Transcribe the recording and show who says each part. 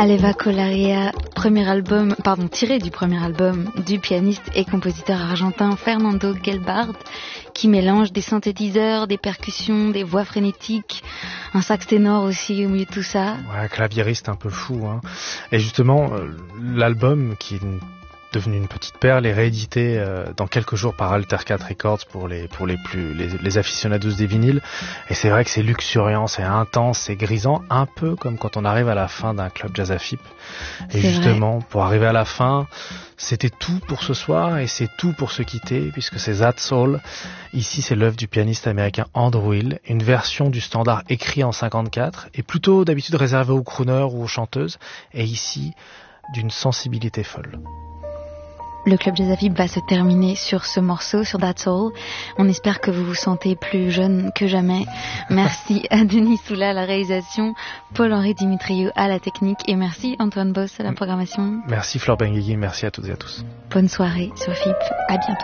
Speaker 1: Aleva Colaria, tiré du premier album du pianiste et compositeur argentin Fernando Gelbard, qui mélange des synthétiseurs, des percussions, des voix frénétiques, un sax ténor aussi au milieu de tout ça.
Speaker 2: Ouais, claviériste un peu fou, hein. Et justement, l'album qui est devenu une petite perle est réédité dans quelques jours par Altercat Records pour les aficionados des vinyles. Et c'est vrai que c'est luxuriant, c'est intense, c'est grisant, un peu comme quand on arrive à la fin d'un club jazz à FIP. Et justement, pour arriver à la fin, c'était tout pour ce soir et c'est tout pour se quitter, puisque c'est That's All. Ici, c'est l'œuvre du pianiste américain Andrew Hill, une version du standard écrit en 54 et plutôt d'habitude réservée aux crooners ou aux chanteuses, et ici d'une sensibilité folle.
Speaker 1: Le Club Jazz à FIP va se terminer sur ce morceau, sur That's All. On espère que vous vous sentez plus jeune que jamais. Merci à Denis Soula à la réalisation, Paul-Henri Dimitriou à la technique et merci Antoine Boss à la programmation.
Speaker 2: Merci Flore Benguigui, merci à toutes et à tous.
Speaker 1: Bonne soirée sur FIP, à bientôt.